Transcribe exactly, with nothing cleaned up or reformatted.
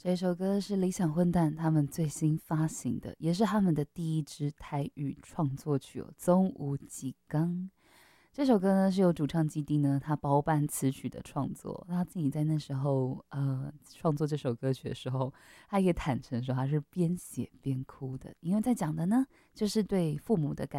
这首歌是理想混蛋他们最新发行的，也是他们的第一支台语创作曲哦，《总有一天》。这首歌呢是由主唱基地呢他包办词曲的创作，他自己在那时候呃创作这首歌曲的时候，他也坦诚说他是边写边哭的，因为在讲的呢就是对父母的感